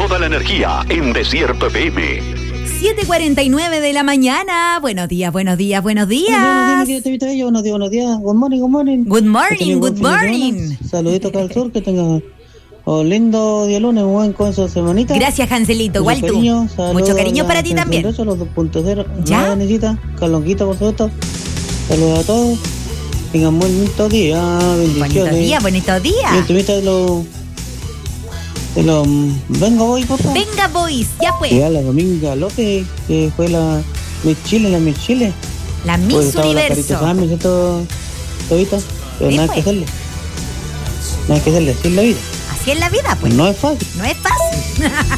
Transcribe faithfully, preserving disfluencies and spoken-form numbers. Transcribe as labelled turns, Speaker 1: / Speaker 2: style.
Speaker 1: toda la energía en Desierto F M.
Speaker 2: siete cuarenta y nueve de la mañana. Buenos días, buenos días, buenos días.
Speaker 3: Buenos días, buenos días, buenos días, buenos días. Good morning, good morning.
Speaker 2: Good morning,
Speaker 3: Que tenga
Speaker 2: good
Speaker 3: buen fin de
Speaker 2: morning.
Speaker 3: semana. Saluditos acá al sur, que tenga un lindo día lunes, un buen comienzo de semanita.
Speaker 2: Gracias, Hanselito,
Speaker 3: Mucho
Speaker 2: igual tú.
Speaker 3: cariño, saludos
Speaker 2: Mucho cariño
Speaker 3: a
Speaker 2: para ti
Speaker 3: la
Speaker 2: también.
Speaker 3: Senderoso, los dos punto cero.
Speaker 2: ¿Ya?
Speaker 3: Nada, Necita, Carlonquita, por supuesto. Saludos a todos. Tengan bonito día, bendiciones.
Speaker 2: Bonito día, bonito
Speaker 3: Y
Speaker 2: día.
Speaker 3: el temita de los... De los... Venga, voy, por favor.
Speaker 2: Venga, boys, ya
Speaker 3: Y
Speaker 2: fue.
Speaker 3: a la Dominga López, que fue la Miss Chile, la Miss Chile.
Speaker 2: La
Speaker 3: Pues
Speaker 2: Miss
Speaker 3: estaba la Carita
Speaker 2: Universo.
Speaker 3: Sánchez y todo, todita, pero
Speaker 2: Sí,
Speaker 3: nada
Speaker 2: pues.
Speaker 3: que hacerle. Nada que hacerle, así es la vida.
Speaker 2: Así es la vida, pues.
Speaker 3: No es fácil.
Speaker 2: No es fácil.